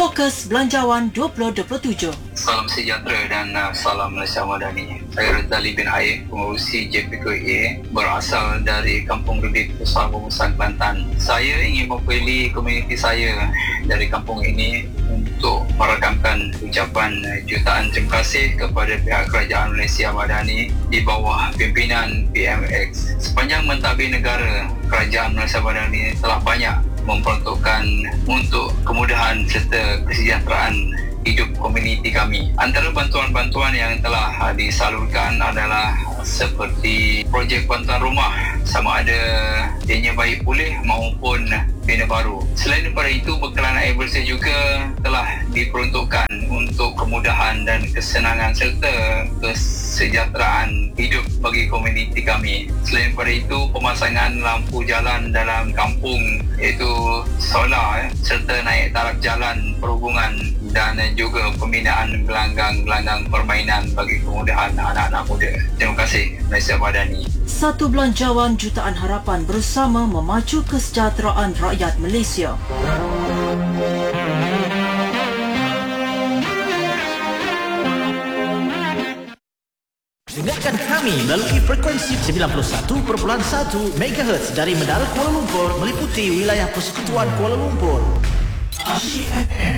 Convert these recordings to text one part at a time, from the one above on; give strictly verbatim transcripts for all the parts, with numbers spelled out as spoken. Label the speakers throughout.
Speaker 1: Fokus Belanjawan dua ribu dua puluh tujuh.
Speaker 2: Salam sejahtera dan uh, salam Malaysia Madani. Saya Razali bin Aib, pengurusi J P K A, berasal dari Kampung Redik, Pusat Pemusan, Kelantan. Saya ingin mewakili komuniti saya dari kampung ini untuk merakamkan ucapan jutaan terima kasih kepada pihak Kerajaan Malaysia Madani di bawah pimpinan P M X. Sepanjang mentadbir negara, Kerajaan Malaysia Madani telah banyak memperuntukkan untuk kemudahan serta kesejahteraan hidup komuniti kami. Antara bantuan-bantuan yang telah disalurkan adalah seperti projek bantuan rumah, sama ada ianya bayi pulih maupun bina baru. Selain daripada itu, bekalan air bersih juga telah diperuntukkan untuk kemudahan dan kesenangan serta kesejahteraan hidup bagi komuniti kami. Selain daripada itu, pemasangan lampu jalan dalam kampung iaitu solar serta naik taraf jalan perhubungan dan juga pembinaan gelanggang-gelanggang permainan bagi kemudahan anak-anak muda. Terima kasih Malaysia Madani.
Speaker 1: Satu Belanjawan Jutaan Harapan bersama memacu kesejahteraan rakyat Malaysia.
Speaker 3: Dengarkan kami melalui frekuensi sembilan puluh satu perpuluhan satu megahertz dari Menara Kuala Lumpur meliputi wilayah Persekutuan Kuala Lumpur. Asyik F M.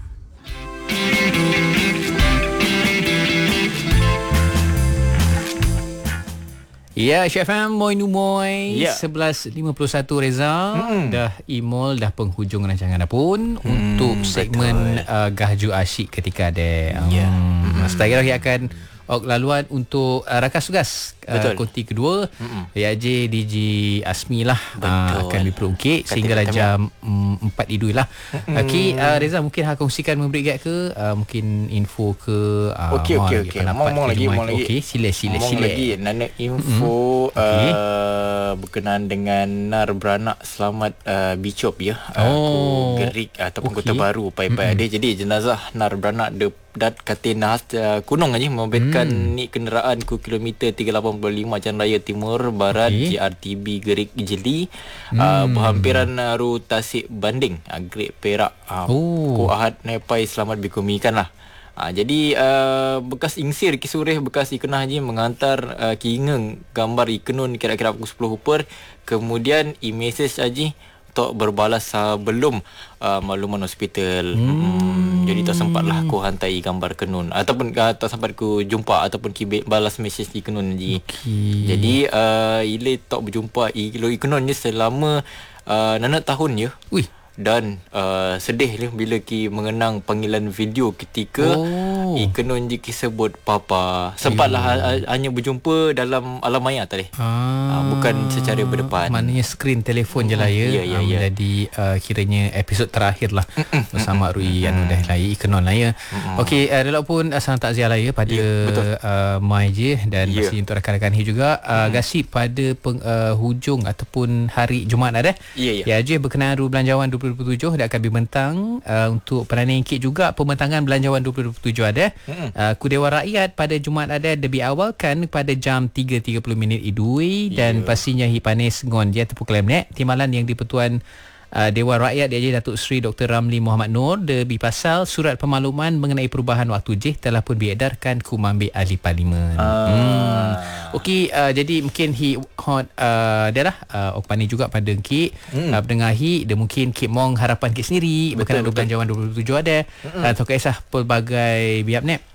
Speaker 4: Ya, Syed F M, moi nu moi.
Speaker 5: Ya.
Speaker 4: sebelas lima puluh satu Reza. Hmm. Dah email, dah penghujung rancangan dah pun hmm, untuk segmen uh, Gahju Asyik ketika ada.
Speaker 5: Ya.
Speaker 4: Um, hmm. Setelah ini akan ok, laluan untuk uh, rakas tugas uh, konti kedua. Mm-mm. Y A J D J Asmi lah uh, akan diperungkit sehinggalah jam um, empat idul lah. Okey, uh, Reza mungkin akan kongsikan memberi guide ke uh, mungkin info ke uh,
Speaker 5: okey okey okey ngomong lagi ngomong lagi
Speaker 4: okey sila sila
Speaker 5: ngomong
Speaker 4: sila
Speaker 5: lagi nana info mm-hmm. okay. uh, berkenaan dengan nar beranak selamat uh, Bicop ya.
Speaker 4: Oh.
Speaker 5: Aku Gerik ataupun okay. Kota Baru pai-pai mm-hmm. ada. Jadi jenazah nar beranak de dat katin uh, kunung aja memberikan hmm. ni kenderaan ku kilometer tiga lapan lima Jalan Raya Timur Barat okay. J R T B Gerik Jeli hmm. uh, berhampiran uh, ru Tasik Banding uh, Gerik Perak uh, oh. Ku Ahad Nepai selamat bikumikan lah. uh, jadi uh, bekas ingsir kisureh bekas ikenah je mengantar uh, kiingeng gambar ikenun kira-kira pukul sepuluh upper, kemudian i-message aja tok berbalas sebelum uh, makluman hospital. Hmm. Hmm, jadi tak sempatlah aku hantai gambar kenun ataupun uh, tak sempat aku jumpa ataupun ki balas mesej di kenun ji. Okay. Jadi uh, ile tok berjumpa ilo kenun je selama uh, nana tahun je. Wih. Dan uh, sedih lah bila ki mengenang panggilan video ketika oh. ikenun je ki sebut papa. Sempatlah ha, hanya berjumpa dalam alam maya tadi. Ah. Uh, bukan secara berdepan.
Speaker 4: Maknanya skrin telefon je lah ya.
Speaker 5: Ya, ya, ya.
Speaker 4: Jadi uh, kiranya episod terakhir lah bersama Rui Anu dah lah ikenun lah ya. Okey, uh, walaupun uh, salam takziah lah ya pada ya, uh, Mai je dan ya. Pasti untuk rakan-rakan Hi juga uh, gasip pada peng, uh, hujung ataupun hari Jumaat ada. Ya, ya. Ya je berkenaan Ru Belanjawan dua ribu dua puluh tujuh dah akan dibentang uh, untuk peranan kit juga pembentangan Belanjawan dua ribu dua puluh tujuh ada. Mm-hmm. Uh, Kudewan Rakyat pada Jumaat ada diawalkan pada jam tiga tiga puluh minit idui dan yeah. pastinya hi panis ngon dia tepuk kelemnek timbalan yang di-Pertuan Uh, Dewan Rakyat D J Datuk Seri Doktor Ramli Muhammad Noor debi pasal surat pemakluman mengenai perubahan waktu J telah pun diedarkan ku Mambik Ahli Parlimen. Uh. Hmm. Okey, uh, jadi mungkin hi hot uh, dia lah uh, okpani juga pada Kik hmm. uh, pendengar hi dia mungkin Kik mong harapan Kik sendiri berkenaan Belanjawan dua ribu dua puluh tujuh ada hmm. atau uh, kisah pelbagai biap nep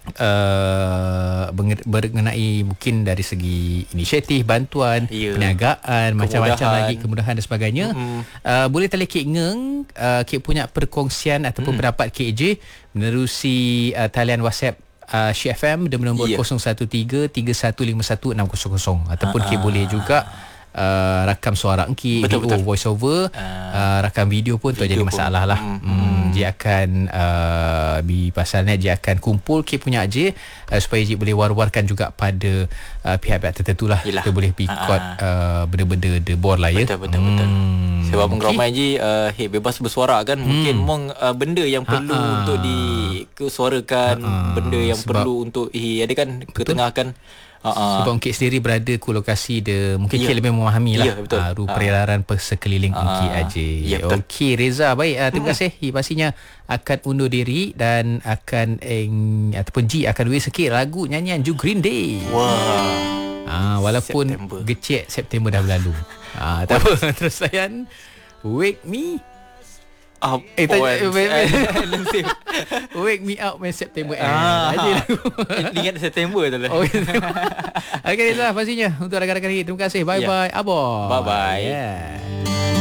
Speaker 4: Uh, berkenai mungkin dari segi inisiatif, bantuan, yeah. perniagaan, macam-macam lagi, kemudahan dan sebagainya. Mm-hmm. Uh, boleh tali Kik Ngeng, uh, Kik punya perkongsian ataupun mm. pendapat Kik J menerusi uh, talian WhatsApp uh, Syed F M dengan nombor yeah. kosong satu tiga tiga satu lima satu enam kosong kosong ataupun Kik boleh juga Uh, rakam suara engki, betul, betul. voice over, uh, uh, rakam video pun tu jadi masalah pun. lah. Hmm, hmm, dia akan uh, di pasalnya dia akan kumpul Kip punya je uh, supaya dia boleh war-warkan juga pada uh, pihak-pihak tertentu lah. Kita boleh pikot uh, uh, benda-benda debor lah ya.
Speaker 5: Betul betul hmm, betul. Sebab okay. ramai je uh, hey, bebas bersuara kan. Hmm. Mungkin mong uh, benda yang perlu Ha-ha. untuk dikesuarakan, Ha-ha. benda yang sebab perlu untuk hey, ada kan ketengahkan. Uh-uh.
Speaker 4: Sebab Kik sendiri berada ke lokasi dia, mungkin yeah. Kik lebih memahami lah yeah, uh, ru perelaran uh. sekeliling uh. Kik aja. Yeah, Okey Reza, baik uh, terima kasih uh. pastinya sebenarnya akan undur diri dan akan eng, ataupun G akan duit sikit lagu nyanyian Ju Green Day.
Speaker 5: Wah.
Speaker 4: Ah, walaupun
Speaker 5: September.
Speaker 4: gecek September dah berlalu. Ah, tak apa. Terus layan Wake Me
Speaker 5: Up.
Speaker 4: Eh, tanya,
Speaker 5: once.
Speaker 4: eh,
Speaker 5: Nanti.
Speaker 4: Wake Me Up when September ends.
Speaker 5: Ah,
Speaker 4: Aja lagu.
Speaker 5: Ingat September tu lah.
Speaker 4: Oh, okay, itulah pastinya untuk rakan-rakan ini. Terima kasih. Bye-bye.
Speaker 5: Yeah.
Speaker 4: Abah.
Speaker 5: Bye-bye.
Speaker 4: Yeah.